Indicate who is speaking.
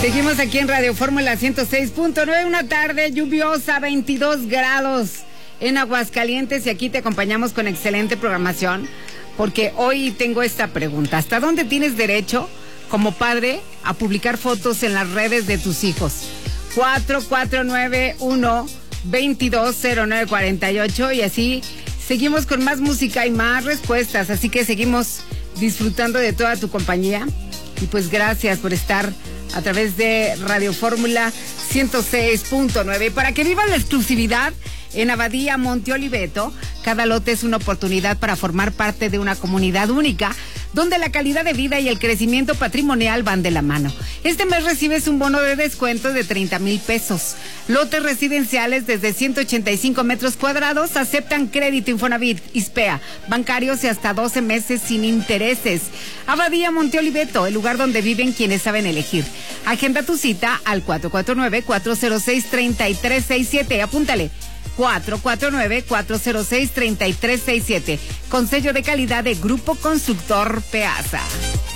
Speaker 1: Seguimos aquí en Radio Fórmula 106.9, una tarde lluviosa, 22 grados en Aguascalientes, y aquí te acompañamos con excelente programación, porque hoy tengo esta pregunta: ¿hasta dónde tienes derecho como padre a publicar fotos en las redes de tus hijos? 4491-220948, y así seguimos con más música y más respuestas, así que seguimos disfrutando de toda tu compañía, y pues gracias por estar a través de Radio Fórmula 106.9. Para que vivas la exclusividad en Abadía Monte Oliveto, cada lote es una oportunidad para formar parte de una comunidad única, donde la calidad de vida y el crecimiento patrimonial van de la mano. Este mes recibes un bono de descuento de 30,000 pesos. Lotes residenciales desde 185 metros cuadrados aceptan crédito Infonavit, ISPEA, bancarios y hasta 12 meses sin intereses. Abadía Monte Oliveto, el lugar donde viven quienes saben elegir. Agenda tu cita al 449-406-3367. Apúntale. 449-406-3367. Con sello de calidad de Grupo Constructor Peasa.